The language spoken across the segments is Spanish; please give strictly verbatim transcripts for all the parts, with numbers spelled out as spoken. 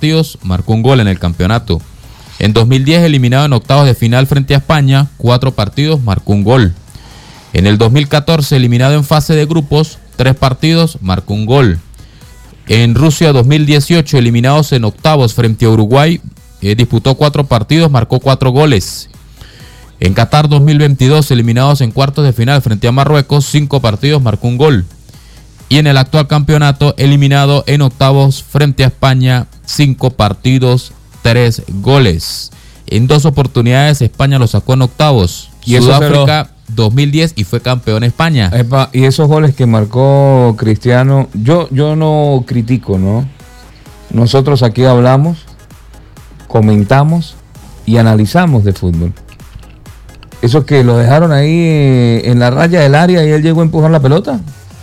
partidos, marcó un gol en el campeonato. En dos mil diez, eliminado en octavos de final frente a España, cuatro partidos, marcó un gol. En el dos mil catorce, eliminado en fase de grupos, tres partidos, marcó un gol. En Rusia dos mil dieciocho, eliminados en octavos frente a Uruguay, eh, disputó cuatro partidos, marcó cuatro goles. En Qatar dos mil veintidós, eliminados en cuartos de final frente a Marruecos, cinco partidos, marcó un gol. Y en el actual campeonato, eliminado en octavos frente a España, cinco partidos, tres goles. En dos oportunidades España lo sacó en octavos. Y Sudáfrica dos mil diez y fue campeón España. Epa, y esos goles que marcó Cristiano, yo, yo no critico, ¿no? Nosotros aquí hablamos, comentamos y analizamos de fútbol. Eso que lo dejaron ahí en la raya del área y él llegó a empujar la pelota.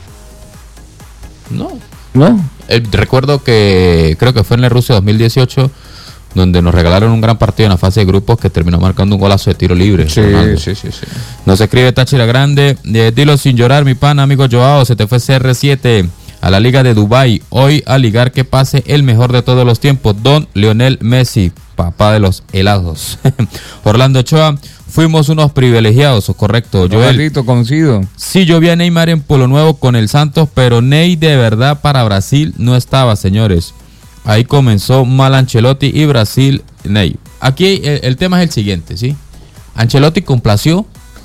No. No. Eh, recuerdo que creo que fue en la Rusia dos mil dieciocho donde nos regalaron un gran partido en la fase de grupos que terminó marcando un golazo de tiro libre. Sí, sí, sí, sí. Nos escribe Táchira Grande, eh, dilo sin llorar, mi pana, amigo Joao, se te fue C R siete a la Liga de Dubái, hoy a ligar que pase el mejor de todos los tiempos, don Lionel Messi, papá de los helados. Orlando Ochoa, fuimos unos privilegiados, correcto, Joel. Coincido. Sí, yo vi a Neymar en Polo Nuevo con el Santos, pero Ney de verdad para Brasil no estaba, señores. Ahí comenzó mal Ancelotti y Brasil, Ney. Aquí el, el tema es el siguiente, ¿sí? Ancelotti complació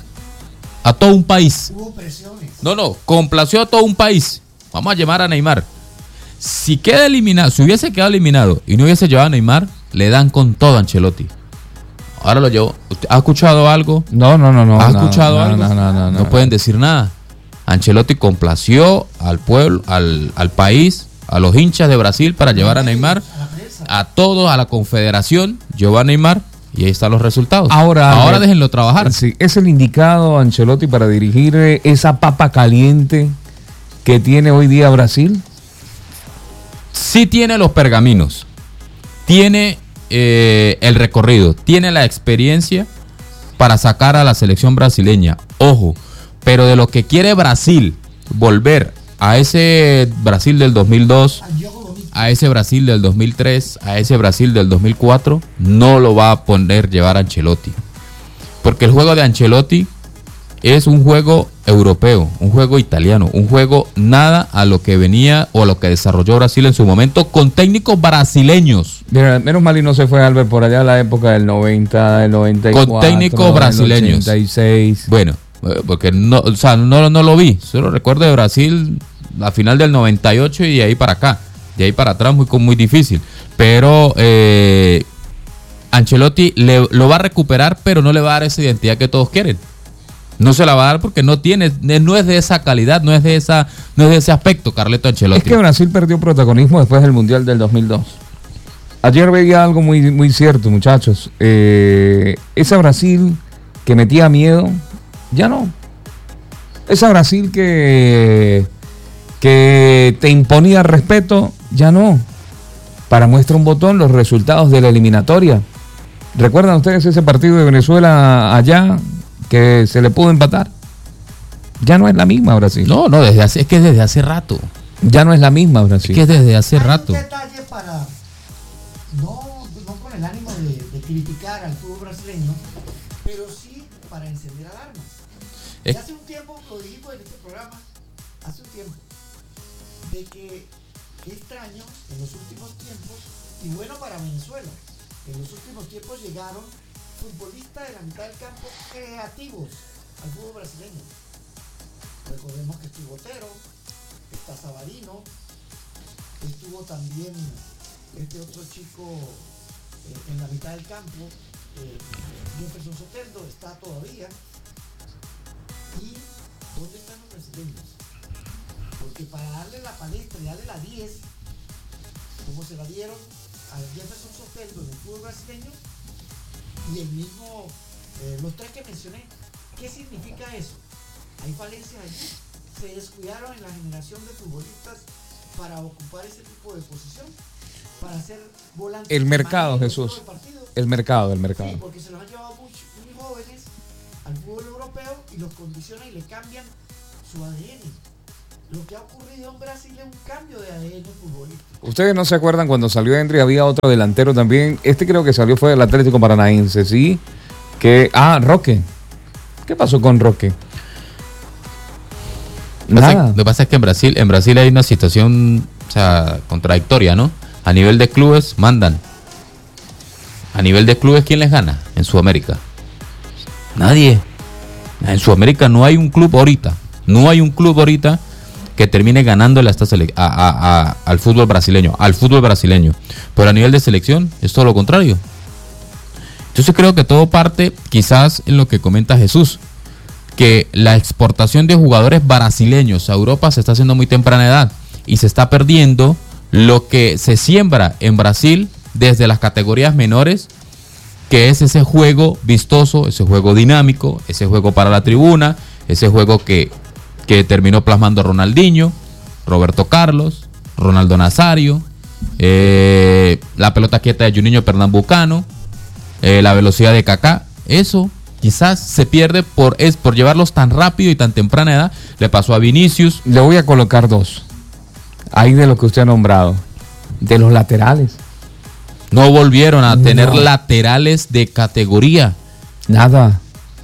a todo un país. Hubo presiones. No, no, complació a todo un país. Vamos a llamar a Neymar. Si queda eliminado, si hubiese quedado eliminado y no hubiese llevado a Neymar, le dan con todo a Ancelotti. Ahora lo llevo. ¿Ha escuchado algo? No, no, no, no. ¿Ha no, escuchado no, algo? No, no, no, no, no no pueden decir nada. Ancelotti complació al pueblo, al, al país, a los hinchas de Brasil para llevar a Neymar, a todos, a la confederación, llevó a Neymar y ahí están los resultados. Ahora, Ahora déjenlo trabajar. Sí, es el indicado Ancelotti para dirigir esa papa caliente que tiene hoy día Brasil. Sí tiene los pergaminos, tiene eh, el recorrido, tiene la experiencia para sacar a la selección brasileña. Ojo, pero de lo que quiere Brasil, volver a ese Brasil del dos mil dos, a ese Brasil del dos mil tres, a ese Brasil del dos mil cuatro, no lo va a poner llevar a Ancelotti. Porque el juego de Ancelotti es un juego europeo, un juego italiano, un juego nada a lo que venía o a lo que desarrolló Brasil en su momento con técnicos brasileños. Mira, menos mal y no se fue Albert por allá a la época del noventa, del noventa y cuatro. Con técnicos brasileños. ochenta y seis. Bueno, porque no, o sea, no, no lo vi, solo recuerdo de Brasil la final del noventa y ocho y de ahí para acá, de ahí para atrás muy, muy difícil. Pero eh, Ancelotti le, lo va a recuperar, pero no le va a dar esa identidad que todos quieren. No se la va a dar porque no tiene, no es de esa calidad, no es de esa, no es de ese aspecto, Carleto Ancelotti. Es que Brasil perdió protagonismo después del Mundial del dos mil dos. Ayer veía algo muy, muy cierto, muchachos. Eh, esa Brasil que metía miedo, ya no. Esa Brasil que, que te imponía respeto, ya no. Para muestra un botón los resultados de la eliminatoria. ¿Recuerdan ustedes ese partido de Venezuela allá que se le pudo empatar? Ya no es la misma Brasil. No, no, desde hace, es que desde hace rato. Ya no es la misma Brasil. Es que desde hace Hay rato. un detalle para, no, no con el ánimo de, de criticar al fútbol brasileño, pero sí para encender alarmas. Es... Y hace un tiempo, lo dijimos en este programa, hace un tiempo, de que qué extraño en los últimos tiempos, y bueno para Venezuela, en los últimos tiempos llegaron futbolistas de la mitad del campo creativos al fútbol brasileño. Recordemos que estuvo Otero, está Savarino, estuvo también este otro chico eh, en la mitad del campo, eh, Jefferson Soteldo, está todavía. ¿Y dónde están los brasileños? Porque para darle la palestra y darle la diez, como se la dieron a Jefferson Soteldo en el fútbol brasileño, y el mismo, eh, los tres que mencioné, ¿qué significa eso? Hay falencias allí. Se descuidaron en la generación de futbolistas para ocupar ese tipo de posición, para hacer volantes. El mercado, Jesús. El mercado, el mercado. Sí, porque se los han llevado muy, muy jóvenes al fútbol europeo y los condicionan y le cambian su A D N. lo que ha ocurrido en Brasil es un cambio de A D N futbolístico. Ustedes no se acuerdan cuando salió Henry, había otro delantero también. Este creo que salió fue del Atlético Paranaense, ¿sí? Que, ah, Roque. ¿Qué pasó con Roque? Nada. Lo que pasa es que en Brasil, en Brasil hay una situación, o sea, contradictoria, ¿no? A nivel de clubes mandan. A nivel de clubes, ¿quién les gana en Sudamérica? Nadie. En Sudamérica no hay un club ahorita. No hay un club ahorita que termine ganándole a esta sele- a, a, a, al fútbol brasileño. Al fútbol brasileño. Pero a nivel de selección es todo lo contrario. Entonces creo que todo parte quizás en lo que comenta Jesús. Que la exportación de jugadores brasileños a Europa se está haciendo a muy temprana edad. Y se está perdiendo lo que se siembra en Brasil desde las categorías menores, que es ese juego vistoso, ese juego dinámico, ese juego para la tribuna, ese juego que, que terminó plasmando Ronaldinho, Roberto Carlos, Ronaldo Nazario, eh, la pelota quieta de Juninho Pernambucano, eh, la velocidad de Kaká. Eso quizás se pierde por, es, por llevarlos tan rápido y tan temprana edad. Le pasó a Vinicius. Le voy a colocar dos. Ahí de lo que usted ha nombrado. De los laterales. No volvieron a No. tener laterales de categoría. Nada.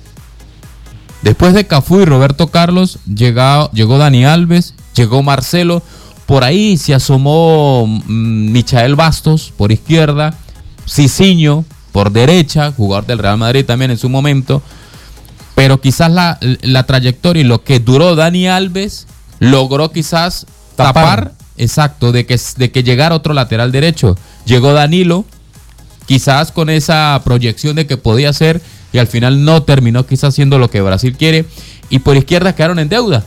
Después de Cafú y Roberto Carlos, llegó, llegó Dani Alves, llegó Marcelo. Por ahí se asomó mm, Michael Bastos por izquierda. Cicinho por derecha, jugador del Real Madrid también en su momento. Pero quizás la, la trayectoria y lo que duró Dani Alves logró quizás tapar, Tapar. exacto, de que, de que llegara otro lateral derecho. Llegó Danilo, quizás con esa proyección de que podía ser, y al final no terminó quizás siendo lo que Brasil quiere. Y por izquierda quedaron en deuda.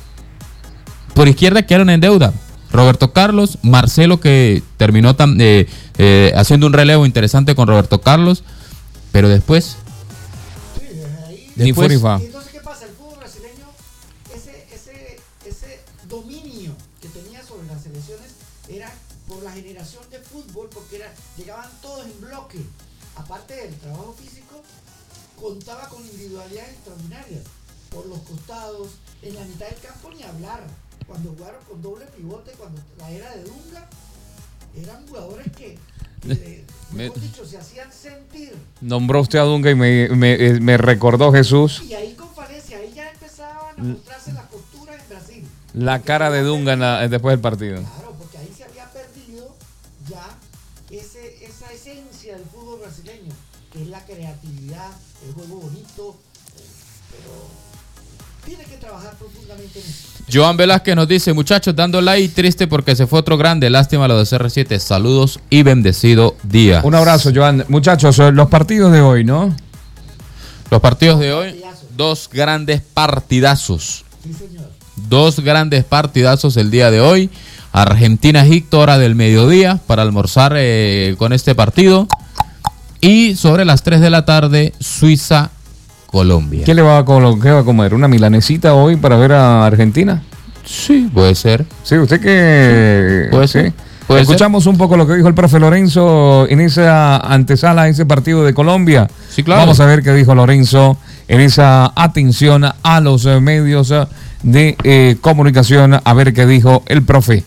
Por izquierda quedaron en deuda. Roberto Carlos, Marcelo, que terminó tam, eh, eh, haciendo un relevo interesante con Roberto Carlos, pero después... Sí, desde ahí. Ni Después- fu ni fa. Y entonces, ¿qué pasa? El fútbol brasileño, ese, ese, ese dominio que tenía sobre las selecciones era por la generación de fútbol, porque era, llegaban todos en bloque. Aparte del trabajo físico, contaba con individualidades extraordinarias. Por los costados, en la mitad del campo ni hablar. Cuando jugaron con doble pivote, cuando la era de Dunga, eran jugadores que, eh, mejor dicho, se hacían sentir. Nombró usted a Dunga y me, me, eh, me recordó Jesús Y ahí con Falencia, ahí ya empezaban a mostrarse las costuras en Brasil. la cara de Dunga en la- después del partido. Claro, porque ahí se había perdido ya ese, esa esencia del fútbol brasileño, que es la creatividad, el juego bonito, eh, pero tiene que trabajar profundamente en eso. Joan Velázquez nos dice, muchachos, dando like, triste porque se fue otro grande, lástima lo de C R siete, saludos y bendecido día. Un abrazo, Joan. Muchachos, los partidos de hoy, ¿no? Los partidos de hoy, dos grandes partidazos, Sí, señor. dos grandes partidazos el día de hoy. Argentina-Egipto, hora del mediodía, para almorzar eh, con este partido. Y sobre las tres de la tarde, Suiza-Colombia. ¿Qué le va a, colo- qué va a comer? ¿Una milanesita hoy para ver a Argentina? Sí, puede ser. Sí, usted que... Puede sí. ser, puede Escuchamos un poco lo que dijo el profe Lorenzo en esa antesala a ese partido de Colombia. Sí, claro. Vamos a ver qué dijo Lorenzo en esa atención a los eh, medios eh, de eh, comunicación, a ver qué dijo el profe.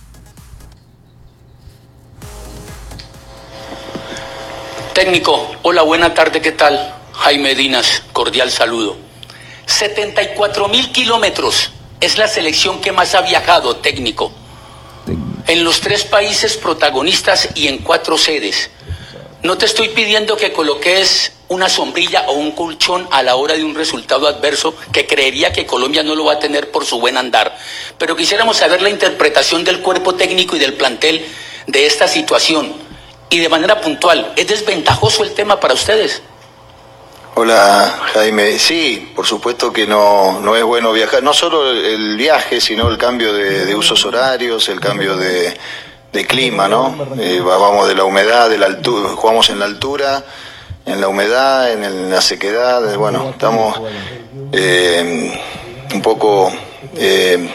Técnico, hola, buena tarde, ¿qué tal? Jaime Dinas, cordial saludo. setenta y cuatro mil kilómetros es la selección que más ha viajado, técnico. En los tres países protagonistas y en cuatro sedes. No te estoy pidiendo que coloques una sombrilla o un colchón a la hora de un resultado adverso que creería que Colombia no lo va a tener por su buen andar. Pero quisiéramos saber la interpretación del cuerpo técnico y del plantel de esta situación. Y de manera puntual, ¿es desventajoso el tema para ustedes? Hola Jaime, sí, por supuesto que no, no es bueno viajar, no solo el viaje, sino el cambio de, de usos horarios, el cambio de, de clima, ¿no? Eh, vamos de la humedad, de la altura, jugamos en la altura, en la humedad, en, el, en la sequedad, eh, bueno, estamos eh, un poco eh,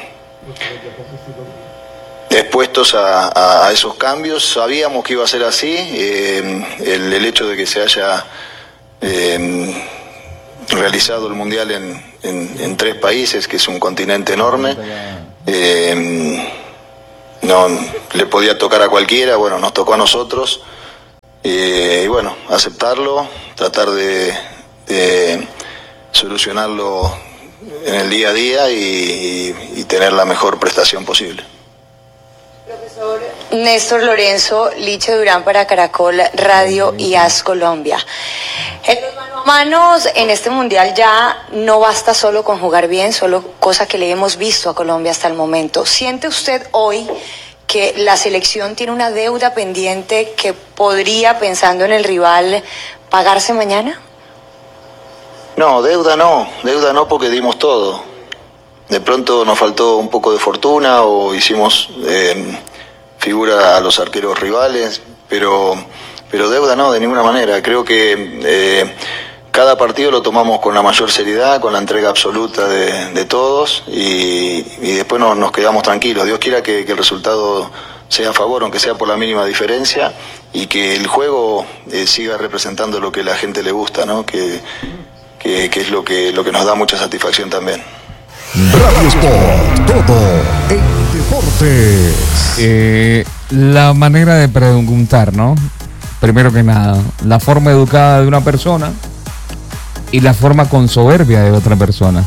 expuestos a, a, a esos cambios. Sabíamos que iba a ser así, eh, el, el hecho de que se haya Eh, realizado el mundial en, en, en tres países, que es un continente enorme, Eh, no le podía tocar a cualquiera, bueno, nos tocó a nosotros. Eh, y bueno, aceptarlo, tratar de, de solucionarlo en el día a día y, y, y tener la mejor prestación posible. Profesor Néstor Lorenzo, Liche Durán para Caracol Radio y AS Colombia. En los mano a manos en este mundial ya no basta solo con jugar bien, solo cosa que le hemos visto a Colombia hasta el momento. ¿Siente usted hoy que la selección tiene una deuda pendiente que podría, pensando en el rival, pagarse mañana? No, deuda no, deuda no porque dimos todo. De pronto nos faltó un poco de fortuna o hicimos eh, figura a los arqueros rivales, pero, pero deuda no, de ninguna manera. Creo que eh, cada partido lo tomamos con la mayor seriedad, con la entrega absoluta de, de todos y, y después nos, nos quedamos tranquilos. Dios quiera que, que el resultado sea a favor, aunque sea por la mínima diferencia, y que el juego eh, siga representando lo que a la gente le gusta, ¿no? Que, que, que es lo que, lo que nos da mucha satisfacción también. Radio Sport, todo en deportes. Eh, la manera de preguntar, ¿no? Primero que nada, la forma educada de una persona y la forma con soberbia de otra persona.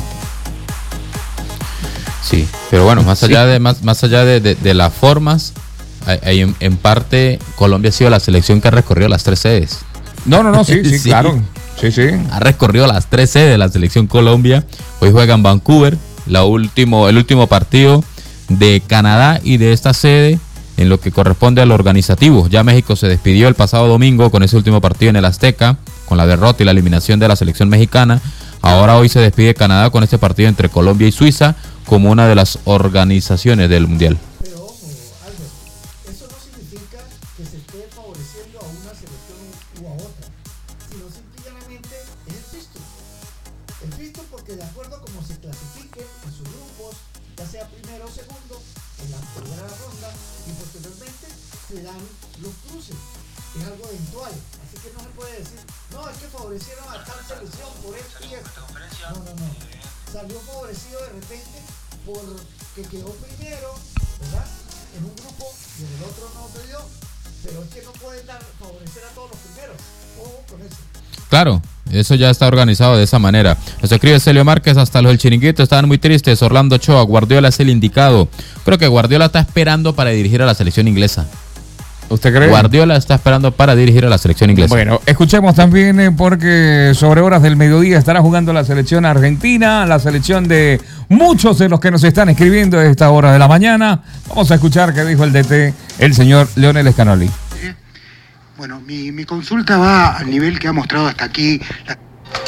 Sí, pero bueno, más allá sí. de más, más allá de, de, de las formas, hay, hay en, en parte Colombia ha sido la selección que ha recorrido las tres sedes. No, no, no, sí, sí, sí. Claro. Sí, sí. Ha recorrido las tres sedes de la selección Colombia. Hoy juega en Vancouver, la último, el último partido de Canadá y de esta sede en lo que corresponde al organizativo. Ya México se despidió el pasado domingo con ese último partido en el Azteca, con la derrota y la eliminación de la selección mexicana. Ahora hoy se despide Canadá con este partido entre Colombia y Suiza como una de las organizaciones del Mundial. Pero ojo, Albert, eso no significa que se esté favoreciendo a una selección u a otra, sino simplemente es el fixture. El fixture porque de acuerdo a cómo se clasifiquen en sus grupos, ya sea primero o segundo, en la primera ronda, y posteriormente se dan los cruces. Es algo eventual, así que no se puede decir, no, es que favorecieron a tal selección por esto y esto. No, no, no. Salió favorecido de repente porque quedó primero, ¿verdad? En un grupo y en el otro no se dio, pero es que no pueden dar, favorecer a todos los primeros. Ojo con eso. Claro, eso ya está organizado de esa manera. Nos escribe Celio Márquez, hasta los del Chiringuito estaban muy tristes. Orlando Ochoa, Guardiola es el indicado. Creo que Guardiola está esperando para dirigir a la selección inglesa. ¿Usted cree? Guardiola está esperando para dirigir a la selección inglesa. Bueno, escuchemos también eh, porque sobre horas del mediodía estará jugando la selección argentina, la selección de muchos de los que nos están escribiendo a esta hora de la mañana. Vamos a escuchar qué dijo el D T, el señor Leonel Scanoli. Bueno, mi, mi consulta va al nivel que ha mostrado hasta aquí. La...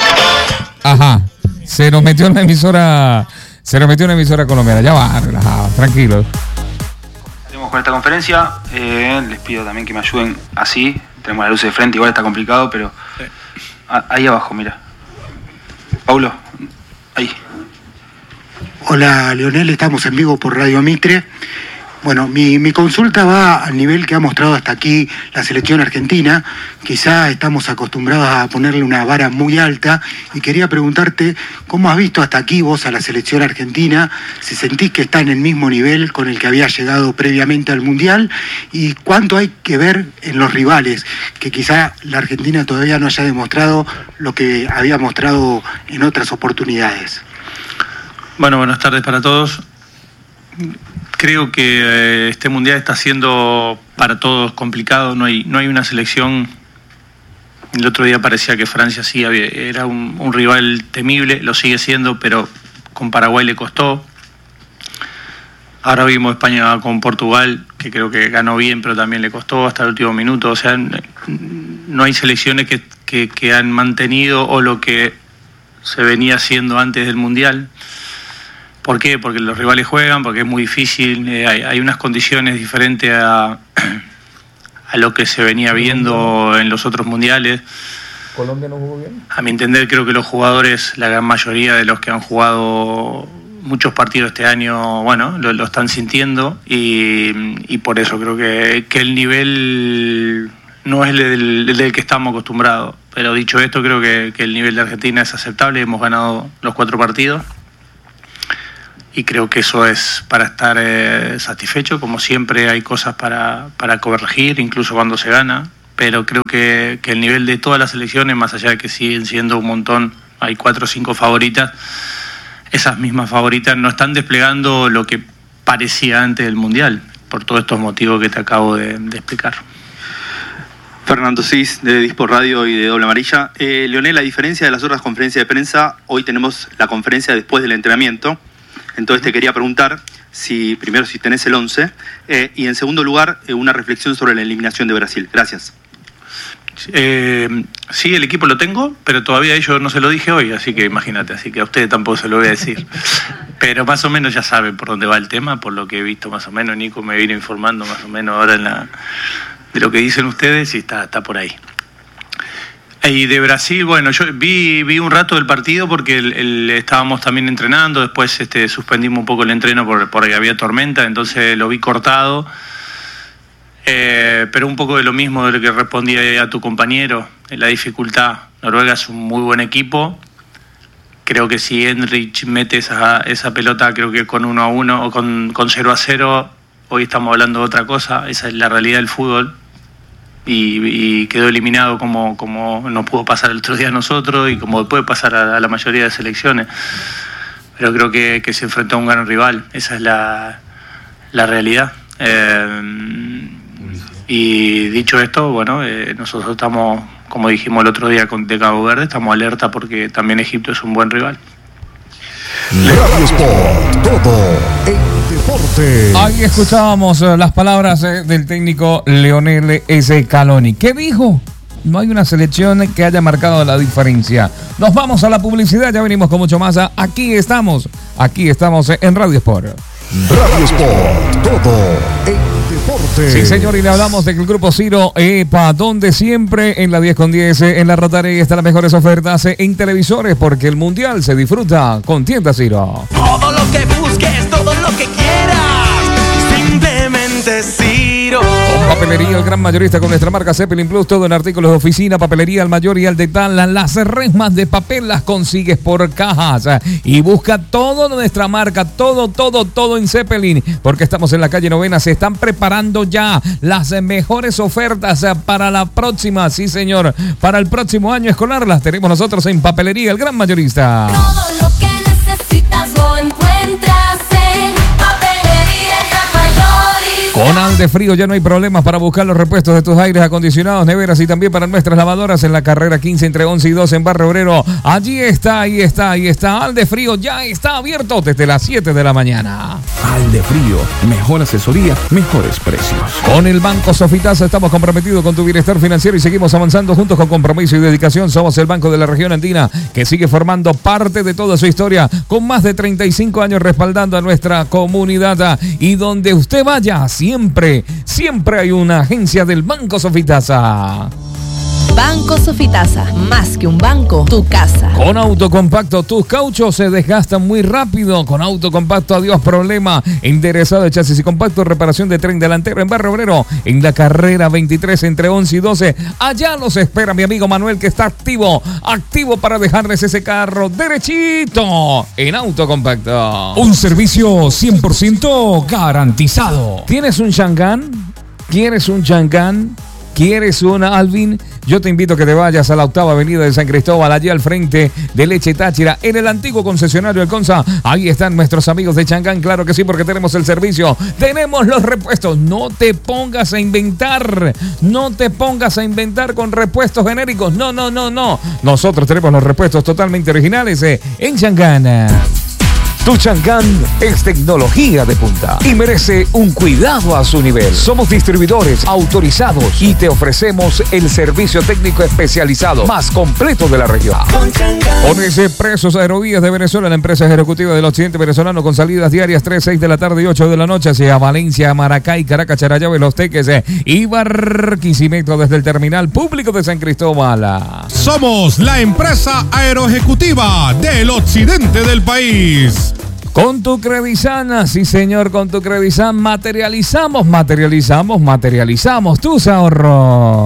Ajá, se nos metió en la emisora, se nos metió en la emisora colombiana. Ya va, relajado, tranquilo. Con esta conferencia, eh, les pido también que me ayuden así. Tenemos la luz de frente, igual está complicado, pero sí. a, ahí abajo, mira. Paulo, ahí. Hola Leonel, estamos en vivo por Radio Mitre. Bueno, mi, mi consulta va al nivel que ha mostrado hasta aquí la selección argentina. Quizá estamos acostumbrados a ponerle una vara muy alta y quería preguntarte cómo has visto hasta aquí vos a la selección argentina, si sentís que está en el mismo nivel con el que había llegado previamente al Mundial y cuánto hay que ver en los rivales, que quizá la Argentina todavía no haya demostrado lo que había mostrado en otras oportunidades. Bueno, buenas tardes para todos. Creo que eh, este mundial está siendo para todos complicado, no hay, no hay una selección. El otro día parecía que Francia sí había, era un, un rival temible, lo sigue siendo, pero con Paraguay le costó. Ahora vimos España con Portugal, que creo que ganó bien, pero también le costó hasta el último minuto. O sea, no hay selecciones que, que, que han mantenido o lo que se venía haciendo antes del mundial. ¿Por qué? Porque los rivales juegan, porque es muy difícil, eh, hay, hay unas condiciones diferentes a, a lo que se venía viendo en los otros mundiales. ¿Colombia no jugó bien? A mi entender, creo que los jugadores, la gran mayoría de los que han jugado muchos partidos este año, bueno, lo, lo están sintiendo y, y por eso creo que, que el nivel no es el del, el del que estamos acostumbrados. Pero dicho esto, creo que, que el nivel de Argentina es aceptable, hemos ganado los cuatro partidos. y creo que eso es para estar eh, satisfecho. Como siempre hay cosas para, para corregir, incluso cuando se gana, pero creo que, que el nivel de todas las selecciones, más allá de que siguen siendo un montón, hay cuatro o cinco favoritas, esas mismas favoritas no están desplegando lo que parecía antes del Mundial, por todos estos motivos que te acabo de, de explicar. Fernando Cis, de Dispo Radio y de Doble Amarilla. Eh, Leonel, a diferencia de las otras conferencias de prensa, hoy tenemos la conferencia después del entrenamiento. Entonces te quería preguntar, si primero si tenés el once, eh, y en segundo lugar, eh, una reflexión sobre la eliminación de Brasil. Gracias. Eh, sí, el equipo lo tengo, pero todavía yo no se lo dije hoy, así que imagínate, así que a ustedes tampoco se lo voy a decir. Pero más o menos ya saben por dónde va el tema, por lo que he visto más o menos. Nico me vino informando más o menos ahora en la, de lo que dicen ustedes y está, está por ahí. Y de Brasil, bueno, yo vi, vi un rato del partido porque el, el, estábamos también entrenando, después este, suspendimos un poco el entreno por, porque había tormenta, entonces lo vi cortado. Eh, pero un poco de lo mismo de lo que respondía a tu compañero, en la dificultad. Noruega es un muy buen equipo. Creo que si Henrich mete esa, esa pelota, creo que con uno a uno o con, con cero a cero, hoy estamos hablando de otra cosa. Esa es la realidad del fútbol. Y, y quedó eliminado como, como nos pudo pasar el otro día a nosotros y como puede pasar a, a la mayoría de selecciones. Pero creo que, que se enfrentó a un gran rival. Esa es la, la realidad. Eh, y dicho esto, bueno, eh, nosotros estamos, como dijimos el otro día con, de Cabo Verde, estamos alerta porque también Egipto es un buen rival. Radio Sport, todo en deportes. Ahí escuchábamos eh, las palabras eh, del técnico Leonel Scaloni. ¿Qué dijo? No hay una selección que haya marcado la diferencia. Nos vamos a la publicidad, ya venimos con mucho más. Aquí estamos, aquí estamos en Radio Sport. Radio Sport, todo en deportes. Sí, señor, y le hablamos del Grupo Ciro EPA, donde siempre en la diez con diez, en la Rotaria, están las mejores ofertas en televisores, porque el Mundial se disfruta con Tienda Ciro. Todo lo que busques, todo lo que quieras, simplemente Ciro. Con Papelería El Gran Mayorista, con nuestra marca Zeppelin Plus, todo en artículos de oficina, papelería al mayor y al detalle. Las resmas de papel las consigues por cajas. Y busca todo nuestra marca, todo, todo, todo en Zeppelin, porque estamos en la calle Novena. Se están preparando ya las mejores ofertas para la próxima, sí señor, para el próximo año escolar. Las tenemos nosotros en Papelería El Gran Mayorista. Todo lo que necesitas lo encuentras en Papelería El Gran Mayorista. Con Aldefrío ya no hay problemas para buscar los repuestos de tus aires acondicionados, neveras y también para nuestras lavadoras en la carrera quince entre once y doce en Barrio Obrero. Allí está, ahí está, ahí está. Aldefrío ya está abierto desde las siete de la mañana. Aldefrío, mejor asesoría, mejores precios. Con el Banco Sofitasa estamos comprometidos con tu bienestar financiero y seguimos avanzando juntos con compromiso y dedicación. Somos el banco de la región andina que sigue formando parte de toda su historia con más de treinta y cinco años respaldando a nuestra comunidad, y donde usted vaya siempre, siempre hay una agencia del Banco Sofitasa. Banco Sofitasa, más que un banco, tu casa. Con Autocompacto, tus cauchos se desgastan muy rápido. Con Autocompacto, adiós problema. Enderezado de chasis y compacto, reparación de tren delantero en Barrio Obrero, en la carrera veintitrés entre once y doce. Allá los espera mi amigo Manuel, que está activo, activo para dejarles ese carro derechito en Autocompacto. Un servicio cien por ciento garantizado. ¿Tienes un Chang'an? ¿Quieres un Chang'an? ¿Quieres una Alvin? Yo te invito a que te vayas a la octava avenida de San Cristóbal, allí al frente de Leche Táchira, en el antiguo concesionario del Consa. Ahí están nuestros amigos de Chang'an, claro que sí, porque tenemos el servicio, tenemos los repuestos. No te pongas a inventar, no te pongas a inventar con repuestos genéricos. No, no, no, no. Nosotros tenemos los repuestos totalmente originales eh, en Chang'an. Tu Chang'an es tecnología de punta y merece un cuidado a su nivel. Somos distribuidores autorizados y te ofrecemos el servicio técnico especializado más completo de la región. Con ese Presos Aerovías de Venezuela, la empresa ejecutiva del occidente venezolano, con salidas diarias tres, seis de la tarde y ocho de la noche hacia Valencia, Maracay, Caracas, Charallave, Los Teques eh, y Barquisimeto, desde el terminal público de San Cristóbal. Somos la empresa aeroejecutiva del occidente del país. Con tu Credisan, sí señor, con tu Credisan materializamos, materializamos, materializamos tus ahorros.